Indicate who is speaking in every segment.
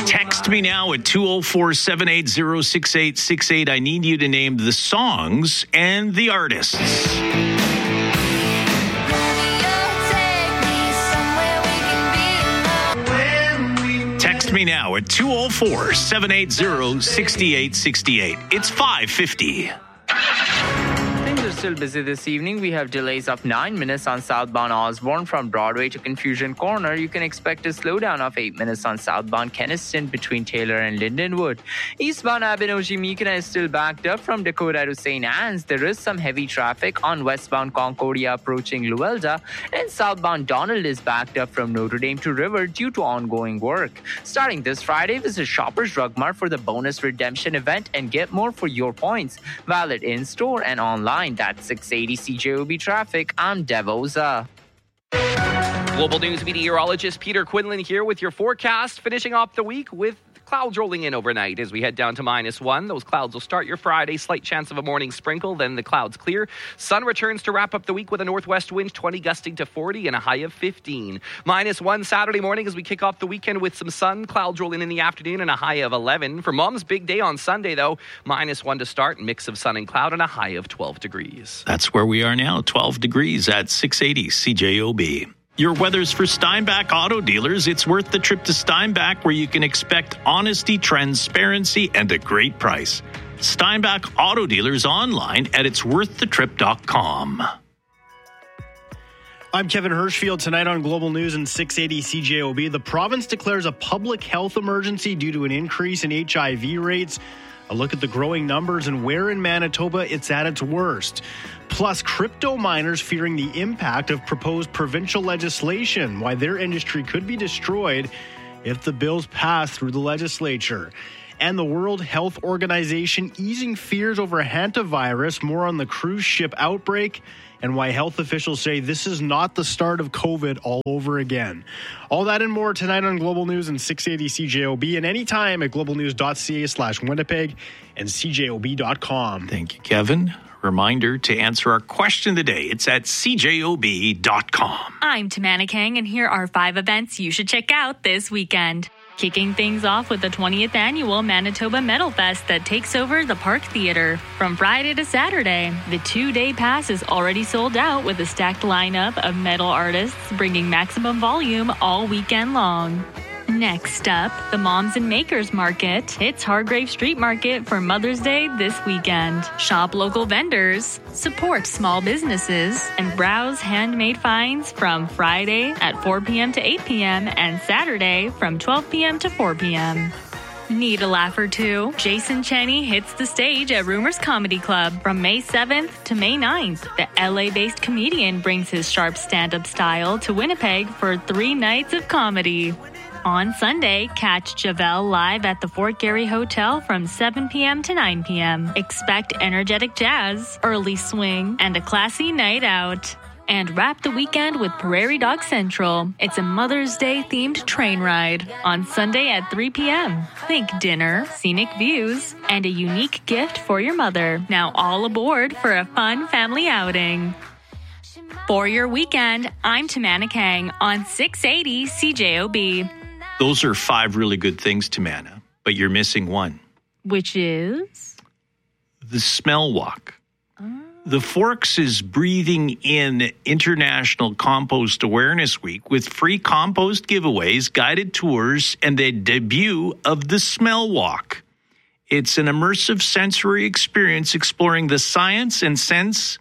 Speaker 1: Text me now at 204-780-6868. I need you to name the songs and the artists. Text me now at 204-780-6868. It's 5:50.
Speaker 2: Things are still busy this evening. We have delays of 9 minutes on southbound Osborne from Broadway to Confusion Corner. You can expect a slowdown of 8 minutes on southbound Kenniston between Taylor and Lindenwood. Eastbound Abinoji-Meekina is still backed up from Dakota to St. Anne's. There is some heavy traffic on westbound Concordia approaching Luelda, and southbound Donald is backed up from Notre Dame to River due to ongoing work. Starting this Friday, visit Shoppers Drug Mart for the bonus redemption event and get more for your points. Valid in-store and online. That's 680 CJOB traffic. I'm Devoza.
Speaker 3: Global News meteorologist Peter Quinlan here with your forecast, finishing off the week with clouds rolling in overnight as we head down to -1. Those clouds will start your Friday. Slight chance of a morning sprinkle, then the clouds clear. Sun returns to wrap up the week with a northwest wind, 20 gusting to 40 and a high of 15. -1 Saturday morning as we kick off the weekend with some sun. Clouds rolling in the afternoon and a high of 11. For Mom's big day on Sunday, though, -1 to start, mix of sun and cloud and a high of 12 degrees.
Speaker 1: That's where we are now, 12 degrees at 680 CJOB. Your weather's for Steinbach Auto Dealers. It's worth the trip to Steinbach, where you can expect honesty, transparency, and a great price. Steinbach Auto Dealers online at itsworththetrip.com.
Speaker 4: I'm Kevin Hirschfield. Tonight on Global News and 680 CJOB, the province declares a public health emergency due to an increase in HIV rates. A look at the growing numbers and where in Manitoba it's at its worst. Plus, crypto miners fearing the impact of proposed provincial legislation, why their industry could be destroyed if the bills pass through the legislature. And the World Health Organization easing fears over hantavirus, more on the cruise ship outbreak, and why health officials say this is not the start of COVID all over again. All that and more tonight on Global News and 680 CJOB, and anytime at globalnews.ca/Winnipeg and CJOB.com.
Speaker 1: Thank you, Kevin. Reminder to answer our question today. It's at CJOB.com.
Speaker 5: I'm Tamana Kang, and here are 5 events you should check out this weekend. Kicking things off with the 20th annual Manitoba Metal Fest that takes over the Park Theatre. From Friday to Saturday, the 2-day pass is already sold out with a stacked lineup of metal artists bringing maximum volume all weekend long. Next up, the Moms and Makers Market. It's Hargrave Street Market for Mother's Day this weekend. Shop local vendors, support small businesses, and browse handmade finds from Friday at 4 p.m. to 8 p.m. and Saturday from 12 p.m. to 4 p.m. Need a laugh or two? Jason Cheney hits the stage at Rumors Comedy Club from May 7th to May 9th. The LA-based comedian brings his sharp stand-up style to Winnipeg for 3 nights of comedy. On Sunday, catch Javel live at the Fort Garry Hotel from 7 p.m. to 9 p.m. Expect energetic jazz, early swing, and a classy night out. And wrap the weekend with Prairie Dog Central. It's a Mother's Day themed train ride on Sunday at 3 p.m. Think dinner, scenic views, and a unique gift for your mother. Now all aboard for a fun family outing. For your weekend, I'm Tamana Kang on 680 CJOB.
Speaker 1: Those are 5 really good things, Tamana, but you're missing one.
Speaker 5: Which is?
Speaker 1: The smell walk. The Forks is breathing in International Compost Awareness Week with free compost giveaways, guided tours, and the debut of the Smell Walk. It's an immersive sensory experience exploring the science and sense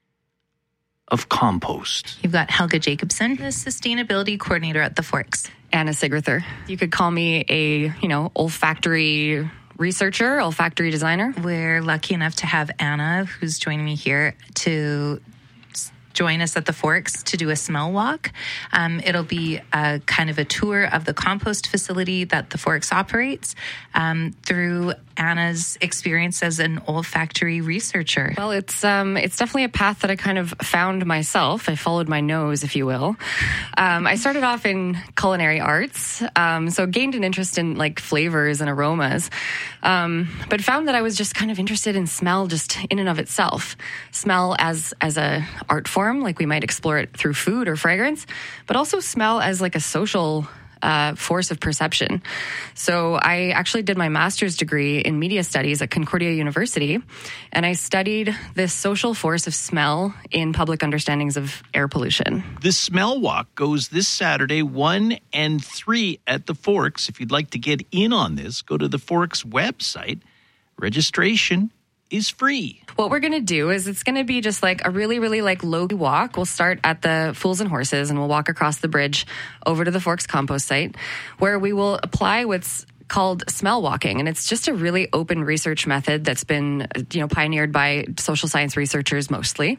Speaker 1: of compost.
Speaker 6: You've got Helga Jacobson, the sustainability coordinator at the Forks.
Speaker 7: Anna Sigurther. You could call me a, olfactory researcher, olfactory designer.
Speaker 6: We're lucky enough to have Anna, who's joining me here, to join us at the Forks to do a smell walk. It'll be a kind of a tour of the compost facility that the Forks operates through Anna's experience as an olfactory researcher.
Speaker 7: Well, it's definitely a path that I kind of found myself. I followed my nose, if you will. I started off in culinary arts, so gained an interest in like flavors and aromas, but found that I was just kind of interested in smell just in and of itself. Smell as a art form, like we might explore it through food or fragrance, but also smell as like a social force of perception. So I actually did my master's degree in media studies at Concordia University, and I studied this social force of smell in public understandings of air pollution.
Speaker 1: The Smell Walk goes this Saturday, 1 and 3 at the Forks. If you'd like to get in on this, go to the Forks website. Registration is free.
Speaker 7: What we're going to do is it's going to be just like a really, really like low walk. We'll start at the Fools and Horses and we'll walk across the bridge over to the Forks compost site, where we will apply what's called smell walking. And it's just a really open research method that's been, pioneered by social science researchers mostly.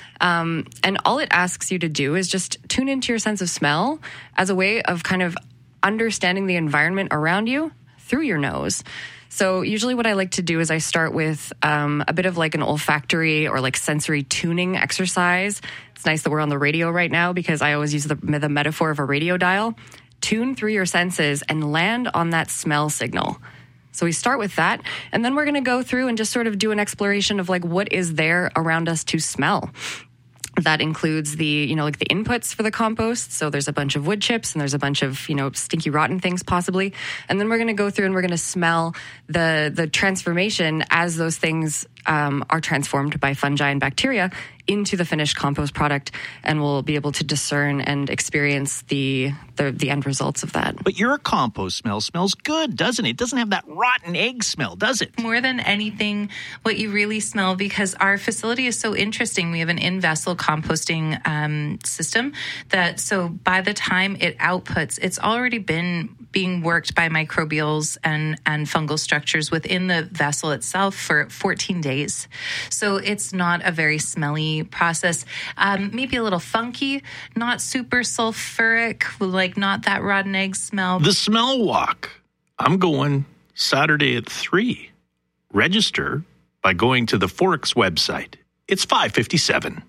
Speaker 7: And all it asks you to do is just tune into your sense of smell as a way of kind of understanding the environment around you through your nose. So usually what I like to do is I start with a bit of like an olfactory or like sensory tuning exercise. It's nice that we're on the radio right now because I always use the metaphor of a radio dial. Tune through your senses and land on that smell signal. So we start with that, and then we're going to go through and just sort of do an exploration of like what is there around us to smell. That includes the, like the inputs for the compost. So there's a bunch of wood chips and there's a bunch of, stinky, rotten things possibly. And then we're going to go through and we're going to smell the transformation as those things are transformed by fungi and bacteria into the finished compost product. And we'll be able to discern and experience the end results of that.
Speaker 1: But your compost smell smells good, doesn't it? It doesn't have that rotten egg smell, does it?
Speaker 6: More than anything, what you really smell, because our facility is so interesting. We have an in-vessel composting system that, so by the time it outputs, it's already been being worked by microbials and fungal structures within the vessel itself for 14 days. So it's not a very smelly process. Maybe a little funky, not super sulfuric, like not that rotten egg smell.
Speaker 1: The Smell Walk. I'm going Saturday at 3. Register by going to the Forks website. It's $5.57.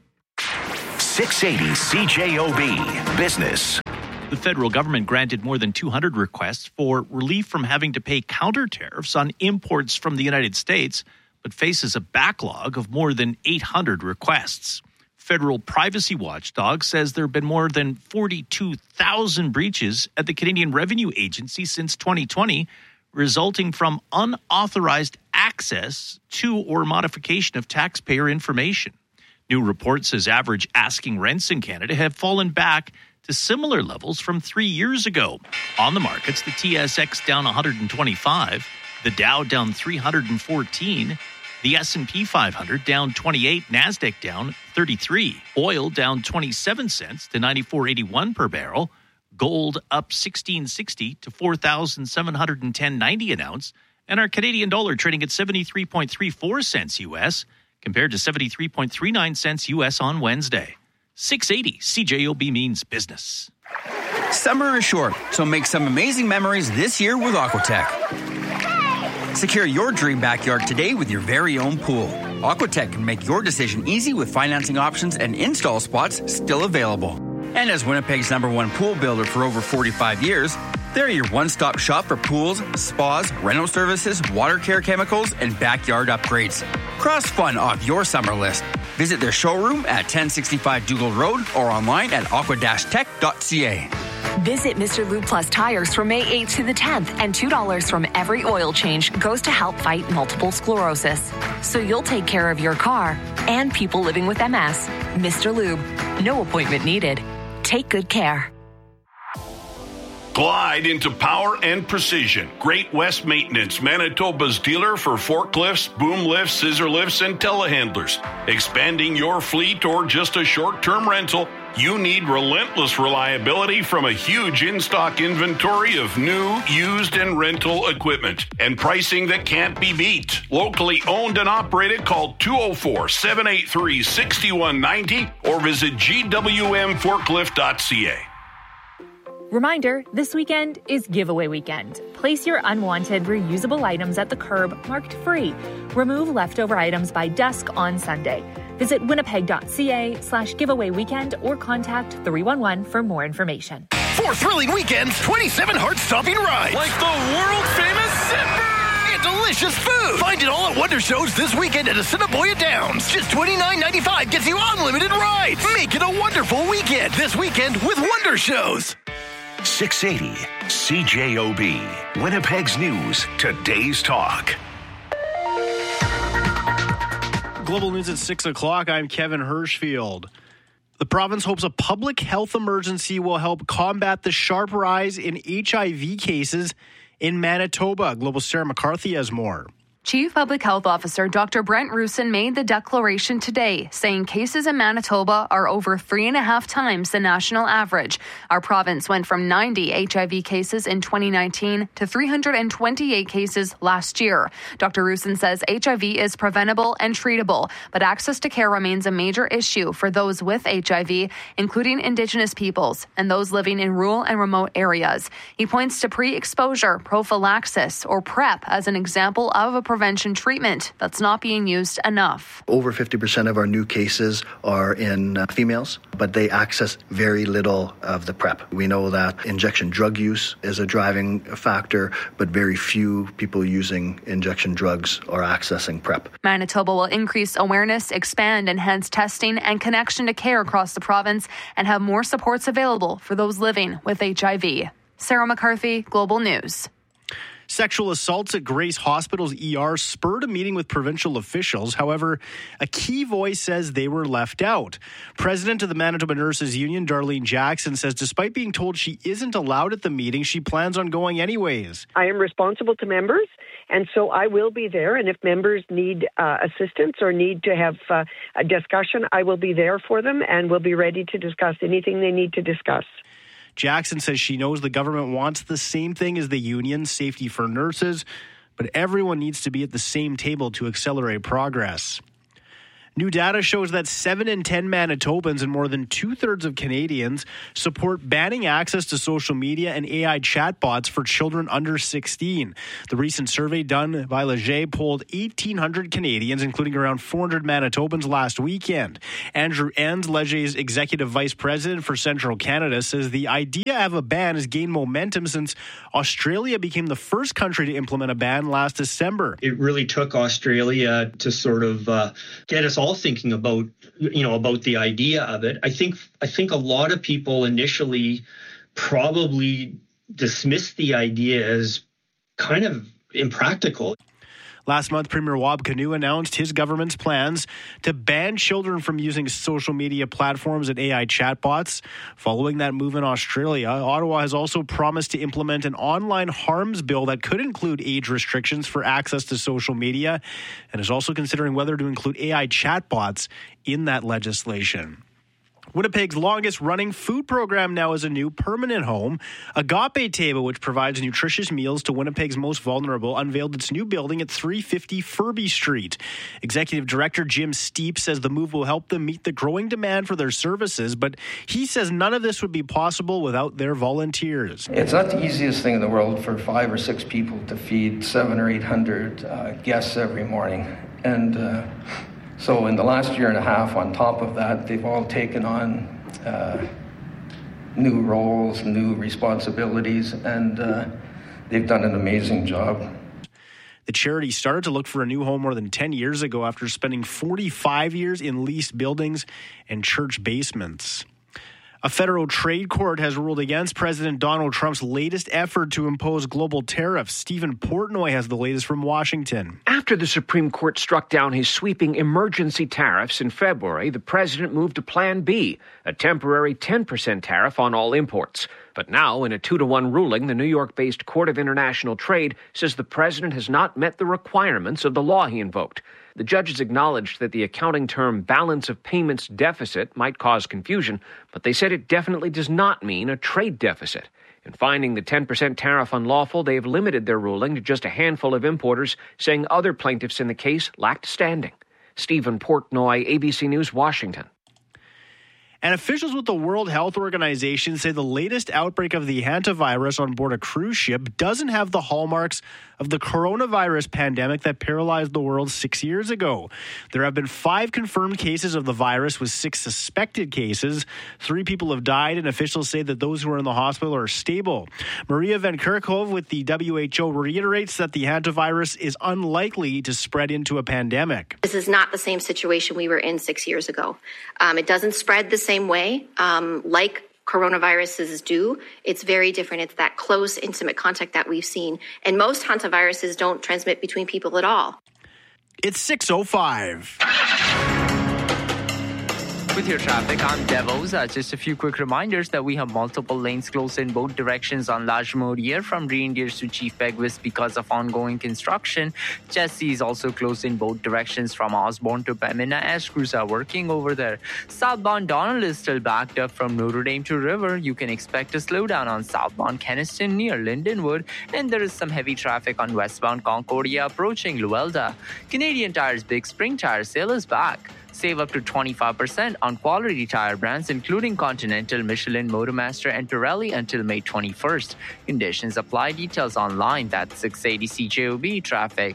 Speaker 8: 680 CJOB Business.
Speaker 1: The federal government granted more than 200 requests for relief from having to pay counter tariffs on imports from the United States, but faces a backlog of more than 800 requests. Federal privacy watchdog says there have been more than 42,000 breaches at the Canadian Revenue Agency since 2020, resulting from unauthorized access to or modification of taxpayer information. New report says average asking rents in Canada have fallen back to similar levels from 3 years ago. On the markets, the TSX down 125, the Dow down 314, the S&P 500 down 28, NASDAQ down 33, oil down 27 cents to 94.81 per barrel, gold up 16.60 to 4,710.90 an ounce, and our Canadian dollar trading at 73.34 cents U.S. compared to 73.39 cents U.S. on Wednesday. 680 CJOB means business.
Speaker 9: Summer is short, so make some amazing memories this year with Aquatech. Secure your dream backyard today with your very own pool. Aquatech can make your decision easy with financing options and install spots still available. And as Winnipeg's #1 pool builder for over 45 years, they're your one-stop shop for pools, spas, rental services, water care chemicals, and backyard upgrades. Cross fun off your summer list. Visit their showroom at 1065 Dougal Road or online at aqua-tech.ca.
Speaker 10: Visit Mr. Lube Plus Tires from May 8th to the 10th, and $2 from every oil change goes to help fight multiple sclerosis. So you'll take care of your car and people living with MS. Mr. Lube, no appointment needed. Take good care.
Speaker 11: Glide into power and precision. Great West Maintenance, Manitoba's dealer for forklifts, boom lifts, scissor lifts, and telehandlers. Expanding your fleet or just a short-term rental, you need relentless reliability from a huge in-stock inventory of new, used, and rental equipment. And pricing that can't be beat. Locally owned and operated, call 204-783-6190 or visit gwmforklift.ca.
Speaker 12: Reminder, this weekend is giveaway weekend. Place your unwanted reusable items at the curb marked free. Remove leftover items by dusk on Sunday. Visit winnipeg.ca/giveaway weekend or contact 311 for more information.
Speaker 8: 4 thrilling weekends, 27 heart-stopping rides.
Speaker 13: Like the world-famous Zipper!
Speaker 8: And delicious food. Find it all at Wonder Shows this weekend at Assiniboia Downs. Just $29.95 gets you unlimited rides. Make it a wonderful weekend this weekend with Wonder Shows.
Speaker 14: 680 CJOB. Winnipeg's News, today's talk.
Speaker 4: Global News at 6 o'clock. I'm Kevin Hirschfield. The province hopes a public health emergency will help combat the sharp rise in HIV cases in Manitoba. Global's Sarah McCarthy has more.
Speaker 15: Chief Public Health Officer Dr. Brent Roussin made the declaration today, saying cases in Manitoba are over 3.5 times the national average. Our province went from 90 HIV cases in 2019 to 328 cases last year. Dr. Roussin says HIV is preventable and treatable, but access to care remains a major issue for those with HIV, including Indigenous peoples and those living in rural and remote areas. He points to pre-exposure prophylaxis, or PrEP, as an example of a prevention treatment that's not being used enough.
Speaker 16: Over 50% of our new cases are in females, but they access very little of the PrEP. We know that injection drug use is a driving factor, but very few people using injection drugs are accessing PrEP.
Speaker 15: Manitoba will increase awareness, expand enhanced testing and connection to care across the province, and have more supports available for those living with HIV. Sarah McCarthy, Global News.
Speaker 4: Sexual assaults at Grace Hospital's ER spurred a meeting with provincial officials. However, a key voice says they were left out. President of the Manitoba Nurses Union, Darlene Jackson, says despite being told she isn't allowed at the meeting, she plans on going anyways.
Speaker 17: I am responsible to members, and so I will be there. And if members need assistance or need to have a discussion, I will be there for them and will be ready to discuss anything they need to discuss.
Speaker 4: Jackson says she knows the government wants the same thing as the union, safety for nurses, but everyone needs to be at the same table to accelerate progress. New data shows that 7 in 10 Manitobans and more than 2/3 of Canadians support banning access to social media and AI chatbots for children under 16. The recent survey done by Leger polled 1,800 Canadians, including around 400 Manitobans last weekend. Andrew Enns, Leger's executive vice president for Central Canada, says the idea of a ban has gained momentum since Australia became the first country to implement a ban last December.
Speaker 18: It really took Australia to sort of get us all thinking about the idea of it. I think a lot of people initially probably dismissed the idea as kind of impractical.
Speaker 4: Last month, Premier Wab Kinew announced his government's plans to ban children from using social media platforms and AI chatbots. Following that move in Australia, Ottawa has also promised to implement an online harms bill that could include age restrictions for access to social media, and is also considering whether to include AI chatbots in that legislation. Winnipeg's longest-running food program now is a new permanent home. Agape Table, which provides nutritious meals to Winnipeg's most vulnerable, unveiled its new building at 350 Furby Street. Executive Director Jim Steep says the move will help them meet the growing demand for their services, but he says none of this would be possible without their volunteers.
Speaker 19: It's not the easiest thing in the world for 5 or 6 people to feed 700 or 800 guests every morning. And so in the last year and a half, on top of that, they've all taken on new roles, new responsibilities, and they've done an amazing job.
Speaker 4: The charity started to look for a new home more than 10 years ago after spending 45 years in leased buildings and church basements. A federal trade court has ruled against President Donald Trump's latest effort to impose global tariffs. Stephen Portnoy has the latest from Washington.
Speaker 20: After the Supreme Court struck down his sweeping emergency tariffs in February, the president moved to Plan B, a temporary 10% tariff on all imports. But now, in a 2-1 ruling, the New York-based Court of International Trade says the president has not met the requirements of the law he invoked. The judges acknowledged that the accounting term balance of payments deficit might cause confusion, but they said it definitely does not mean a trade deficit. In finding the 10% tariff unlawful, they've limited their ruling to just a handful of importers, saying other plaintiffs in the case lacked standing. Stephen Portnoy, ABC News, Washington.
Speaker 4: And officials with the World Health Organization say the latest outbreak of the hantavirus on board a cruise ship doesn't have the hallmarks of the coronavirus pandemic that paralyzed the world 6 years ago. There have been 5 confirmed cases of the virus with 6 suspected cases. 3 people have died, and officials say that those who are in the hospital are stable. Maria Van Kerkhove with the WHO reiterates that the hantavirus is unlikely to spread into a pandemic.
Speaker 21: This is not the same situation we were in 6 years ago. It doesn't spread the same way like coronaviruses do. It's very different. It's that close, intimate contact that we've seen. And most hantaviruses don't transmit between people at all.
Speaker 4: It's 6:05.
Speaker 2: With your traffic, I'm Devos. Just a few quick reminders that we have multiple lanes closed in both directions on Lajmodier from Reindeers to Chief Peguis because of ongoing construction. Jesse is also closed in both directions from Osborne to Pembina as crews are working over there. Southbound Donald is still backed up from Notre Dame to River. You can expect a slowdown on southbound Keniston near Lindenwood, and there is some heavy traffic on westbound Concordia approaching Luelda. Canadian Tire's Big Spring Tire sale is back. Save up to 25% on quality tire brands including Continental, Michelin, Motormaster, and Pirelli until May 21st. Conditions apply. Details online. That's 680 CJOB traffic.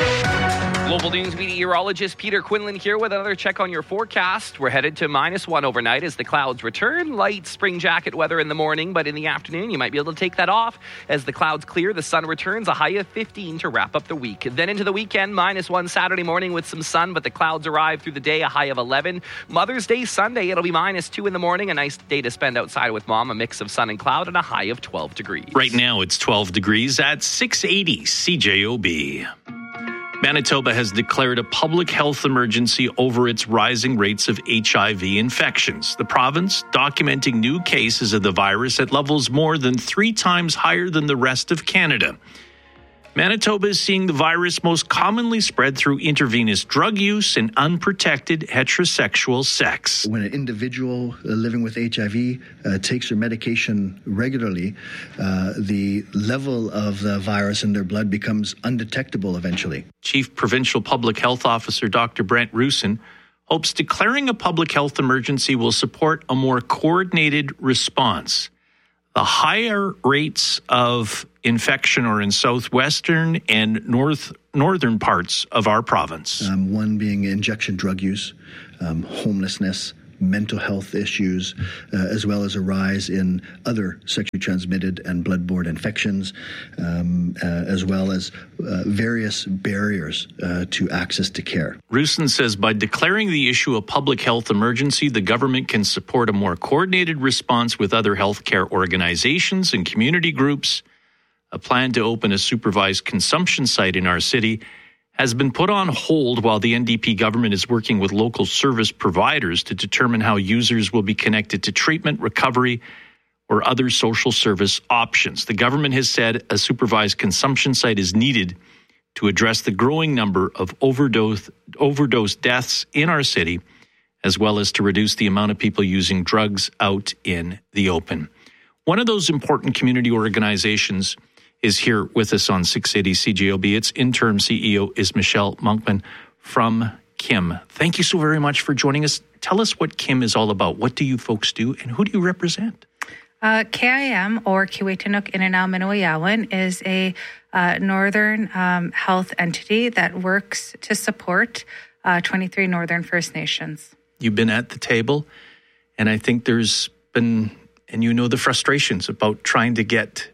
Speaker 3: Global News meteorologist Peter Quinlan here with another check on your forecast. We're headed to -1 overnight as the clouds return. Light spring jacket weather in the morning, but in the afternoon you might be able to take that off. As the clouds clear, the sun returns, a high of 15 to wrap up the week. Then into the weekend, -1 Saturday morning with some sun, but the clouds arrive through the day, a high of 11. Mother's Day Sunday, it'll be -2 in the morning, a nice day to spend outside with mom, a mix of sun and cloud, and a high of 12 degrees.
Speaker 1: Right now it's 12 degrees at 680 CJOB. Manitoba has declared a public health emergency over its rising rates of HIV infections. The province documenting new cases of the virus at levels more than 3 times higher than the rest of Canada. Manitoba is seeing the virus most commonly spread through intravenous drug use and unprotected heterosexual sex.
Speaker 16: When an individual living with HIV takes their medication regularly, the level of the virus in their blood becomes undetectable eventually.
Speaker 1: Chief Provincial Public Health Officer Dr. Brent Rusin hopes declaring a public health emergency will support a more coordinated response. The higher rates of infection are in southwestern and northern parts of our province.
Speaker 16: One being injection drug use, homelessness, mental health issues, as well as a rise in other sexually transmitted and bloodborne infections, as well as various barriers to access to care.
Speaker 1: Rusin says by declaring the issue a public health emergency, the government can support a more coordinated response with other healthcare organizations and community groups. A plan to open a supervised consumption site in our city has been put on hold while the NDP government is working with local service providers to determine how users will be connected to treatment, recovery, or other social service options. The government has said a supervised consumption site is needed to address the growing number of overdose deaths in our city, as well as to reduce the amount of people using drugs out in the open. One of those important community organizations is here with us on 680 CJOB. Its interim CEO is Michelle Monkman from KIM. Thank you so very much for joining us. Tell us what KIM is all about. What do you folks do and who do you represent?
Speaker 6: KIM, or Kiwetanuk Inanao Minoyawan, is a northern health entity that works to support 23 northern First Nations.
Speaker 1: You've been at the table, and I think there's been, and you know the frustrations about trying to get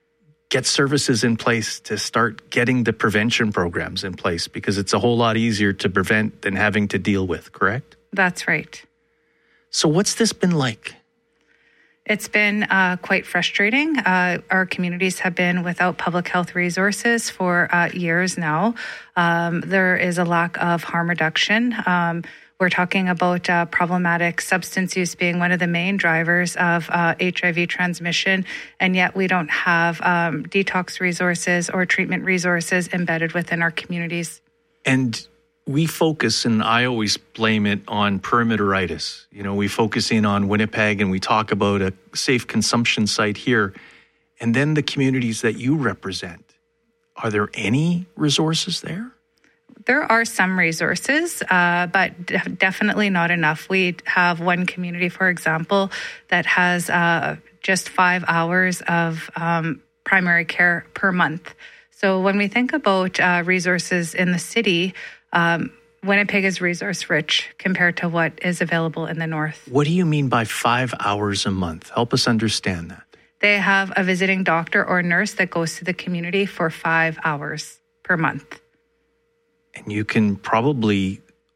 Speaker 1: services in place to start getting the prevention programs in place, because it's a whole lot easier to prevent than having to deal with, correct?
Speaker 6: That's right.
Speaker 1: So what's this been like?
Speaker 6: It's been quite frustrating. Our communities have been without public health resources for years now. There is a lack of harm reduction. We're talking about problematic substance use being one of the main drivers of HIV transmission, and yet we don't have detox resources or treatment resources embedded within our communities.
Speaker 1: And we focus, and I always blame it on perimeteritis. You know, we focus in on Winnipeg and we talk about a safe consumption site here. And then the communities that you represent, are there any resources there?
Speaker 6: There are some resources, but definitely not enough. We have one community, for example, that has just 5 hours of primary care per month. So when we think about resources in the city, Winnipeg is resource rich compared to what is available in the north.
Speaker 1: What do you mean by 5 hours a month? Help us understand that.
Speaker 6: They have a visiting doctor or nurse that goes to the community for 5 hours per month.
Speaker 1: And you can probably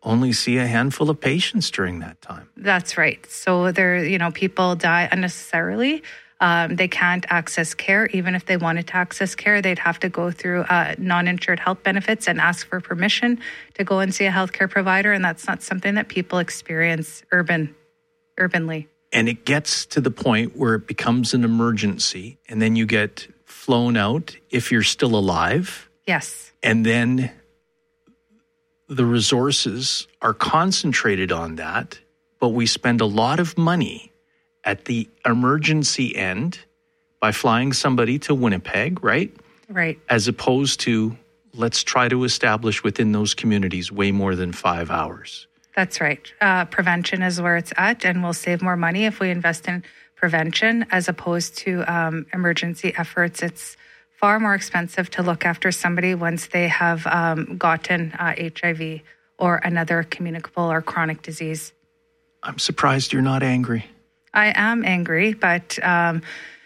Speaker 1: only see a handful of patients during that time.
Speaker 6: That's right. So people die unnecessarily. They can't access care. Even if they wanted to access care, they'd have to go through non-insured health benefits and ask for permission to go and see a healthcare provider. And that's not something that people experience urbanly.
Speaker 1: And it gets to the point where it becomes an emergency, and then you get flown out if you're still alive.
Speaker 6: Yes.
Speaker 1: And then the resources are concentrated on that, but we spend a lot of money at the emergency end by flying somebody to Winnipeg, right?
Speaker 6: Right.
Speaker 1: As opposed to, let's try to establish within those communities way more than 5 hours.
Speaker 6: That's right. Prevention is where it's at, and we'll save more money if we invest in prevention as opposed to emergency efforts. It's far more expensive to look after somebody once they have gotten HIV or another communicable or chronic disease.
Speaker 1: I'm surprised you're not angry.
Speaker 6: I am angry, but I'm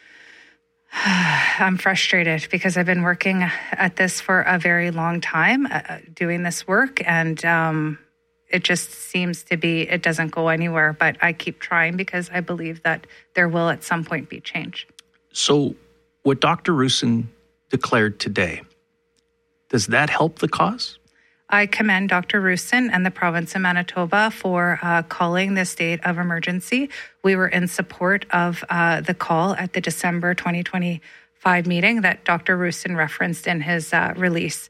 Speaker 6: frustrated because I've been working at this for a very long time, doing this work, and it just seems to be, it doesn't go anywhere, but I keep trying because I believe that there will at some point be change.
Speaker 1: So what Dr. Roussin declared today, does that help the cause?
Speaker 6: I commend Dr. Roussin and the province of Manitoba for calling the state of emergency. We were in support of the call at the December 2025 meeting that Dr. Roussin referenced in his release.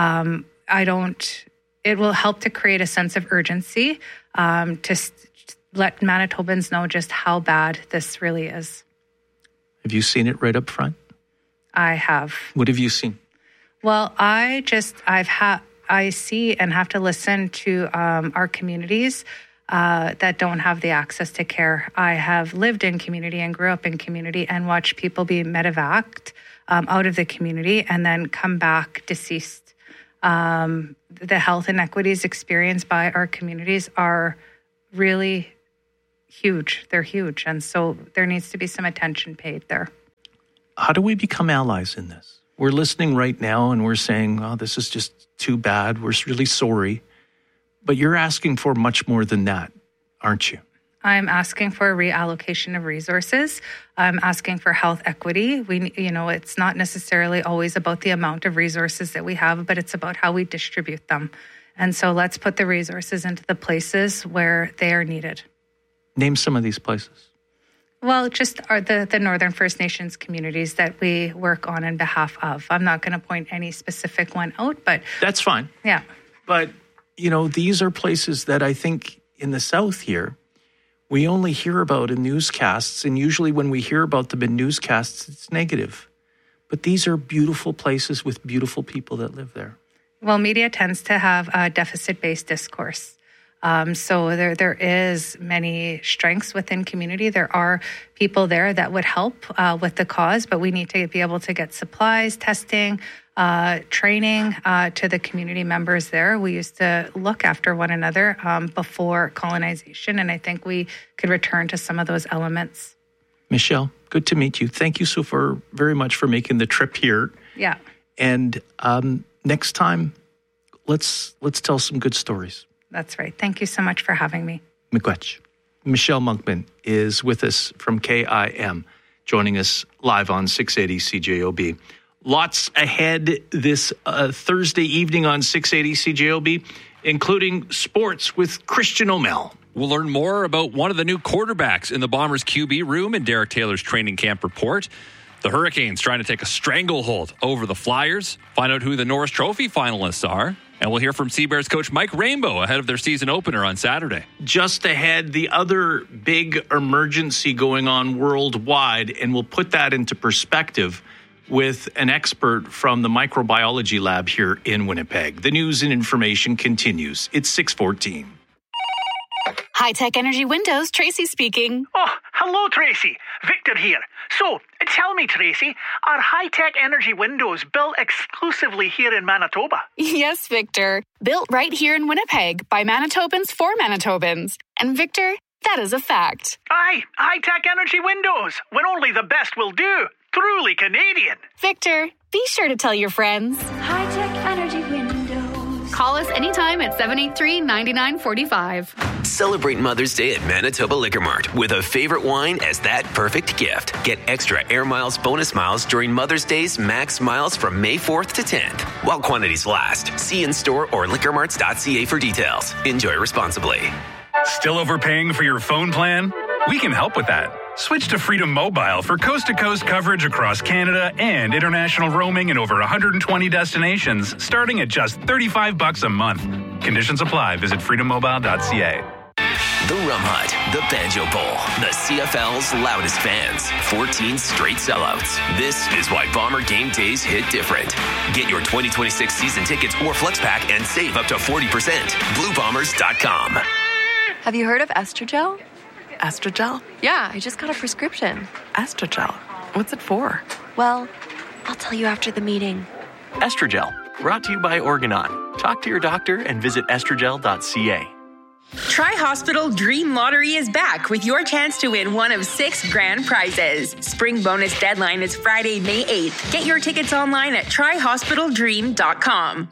Speaker 6: It will help to create a sense of urgency to let Manitobans know just how bad this really is.
Speaker 1: Have you seen it right up front?
Speaker 6: I have.
Speaker 1: What have you seen?
Speaker 6: Well, I see and have to listen to our communities that don't have the access to care. I have lived in community and grew up in community and watched people be medevaced out of the community and then come back deceased. The health inequities experienced by our communities are really huge. They're huge. And so there needs to be some attention paid there.
Speaker 1: How do we become allies in this? We're listening right now and we're saying, oh, this is just too bad. We're really sorry. But you're asking for much more than that, aren't you?
Speaker 6: I'm asking for a reallocation of resources. I'm asking for health equity. It's not necessarily always about the amount of resources that we have, but it's about how we distribute them. And so let's put the resources into the places where they are needed.
Speaker 1: Name some of these places.
Speaker 6: Well, just are the Northern First Nations communities that we work on behalf of. I'm not going to point any specific one out, but...
Speaker 1: That's fine.
Speaker 6: Yeah.
Speaker 1: But, these are places that I think in the South here, we only hear about in newscasts, and usually when we hear about them in newscasts, it's negative. But these are beautiful places with beautiful people that live there.
Speaker 6: Well, media tends to have a deficit-based discourse. So there is many strengths within community. There are people there that would help with the cause, but we need to be able to get supplies, testing, training to the community members there. We used to look after one another before colonization, and I think we could return to some of those elements.
Speaker 1: Michelle, good to meet you. Thank you very much for making the trip here.
Speaker 6: Yeah.
Speaker 1: And next time, let's tell some good stories.
Speaker 6: That's right. Thank you so much for having me.
Speaker 1: Miigwech. Michelle Monkman is with us from KIM, joining us live on 680 CJOB. Lots ahead this Thursday evening on 680 CJOB, including sports with Christian O'Mell.
Speaker 5: We'll learn more about one of the new quarterbacks in the Bombers QB room in Derek Taylor's training camp report. The Hurricanes trying to take a stranglehold over the Flyers. Find out who the Norris Trophy finalists are. And we'll hear from Seabears coach Mike Rainbow ahead of their season opener on Saturday.
Speaker 1: Just ahead, the other big emergency going on worldwide, and we'll put that into perspective with an expert from the microbiology lab here in Winnipeg. The news and information continues. It's 6:14.
Speaker 22: High-Tech Energy Windows, Tracy speaking.
Speaker 23: Oh, hello, Tracy. Victor here. So, tell me, Tracy, are High-Tech Energy Windows built exclusively here in Manitoba?
Speaker 22: Yes, Victor. Built right here in Winnipeg by Manitobans for Manitobans. And Victor, that is a fact.
Speaker 23: Aye, High-Tech Energy Windows, when only the best will do. Truly Canadian.
Speaker 22: Victor, be sure to tell your friends.
Speaker 24: High-Tech Energy Windows.
Speaker 22: Call us anytime at 783-9945.
Speaker 7: Celebrate Mother's Day at Manitoba Liquor Mart with a favorite wine as that perfect gift. Get extra Air Miles bonus miles during Mother's Day's Max Miles from May 4th to 10th. While quantities last. See in-store or liquormarts.ca for details. Enjoy responsibly.
Speaker 9: Still overpaying for your phone plan? We can help with that. Switch to Freedom Mobile for coast-to-coast coverage across Canada and international roaming in over 120 destinations, starting at just $35 a month. Conditions apply. Visit freedommobile.ca.
Speaker 7: The Rum Hut, the Banjo Bowl, the CFL's loudest fans, 14 straight sellouts. This is why Bomber game days hit different. Get your 2026 season tickets or flex pack and save up to 40%. BlueBombers.com.
Speaker 10: Have you heard of Estrogel?
Speaker 24: Estrogel?
Speaker 10: Yeah, I just got a prescription.
Speaker 24: Estrogel? What's it for?
Speaker 10: Well, I'll tell you after the meeting.
Speaker 25: Estrogel, brought to you by Organon. Talk to your doctor and visit estrogel.ca.
Speaker 26: Tri-Hospital Dream Lottery is back with your chance to win one of 6 grand prizes. Spring bonus deadline is Friday, May 8th. Get your tickets online at trihospitaldream.com.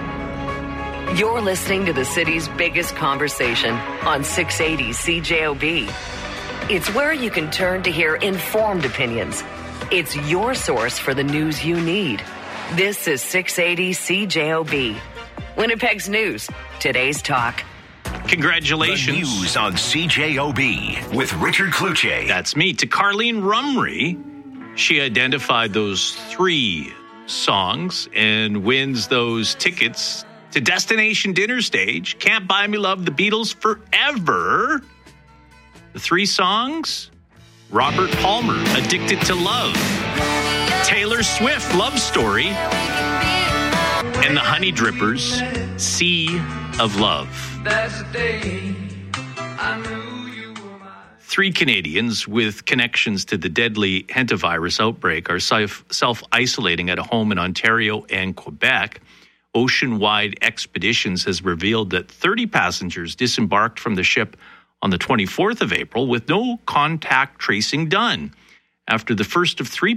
Speaker 27: You're listening to the city's biggest conversation on 680 CJOB. It's where you can turn to hear informed opinions. It's your source for the news you need. This is 680 CJOB. Winnipeg's news, today's talk.
Speaker 1: Congratulations.
Speaker 14: The news on CJOB with Richard Cloutier.
Speaker 1: That's me. To Carlene Rumry, she identified those 3 songs and wins those tickets to Destination Dinner Stage. Can't Buy Me Love, The Beatles, Forever. The 3 songs: Robert Palmer, Addicted to Love; Taylor Swift, Love Story; and the Honey Drippers, Sea of Love. 3 Canadians with connections to the deadly hantavirus outbreak are self-isolating at a home in Ontario and Quebec. Ocean-wide Expeditions has revealed that 30 passengers disembarked from the ship on the 24th of April with no contact tracing done. After the first of 3